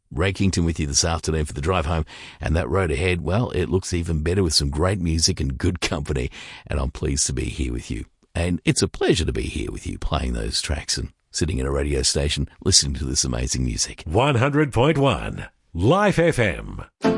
Ray Kington with you this afternoon for the drive home. And that road ahead, well, it looks even better with some great music and good company. And I'm pleased to be here with you. And it's a pleasure to be here with you playing those tracks and sitting in a radio station listening to this amazing music. 100.1 Life FM.